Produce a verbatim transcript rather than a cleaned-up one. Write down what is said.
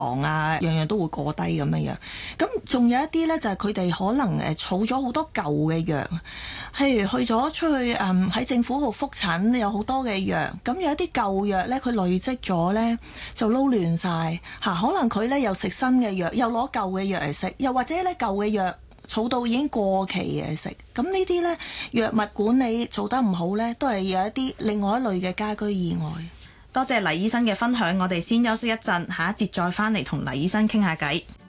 糖啊，樣樣都會過低咁樣樣。咁仲有一啲呢，就係佢哋可能誒儲咗好多舊嘅藥，譬如去咗出去誒喺、嗯、政府度覆診，有好多嘅藥，咁有一啲舊藥呢，佢累積咗呢，就撈亂晒嚇，可能佢呢又食新嘅藥，又攞舊嘅藥嚟食，又或者呢舊嘅藥儲到已經過期嘅食，咁呢啲呢，藥物管理做得唔好呢，都係有一啲另外一類嘅家居意外。 多謝黎醫生嘅分享，我哋先休息一陣，下一節再返嚟同黎醫生傾下偈。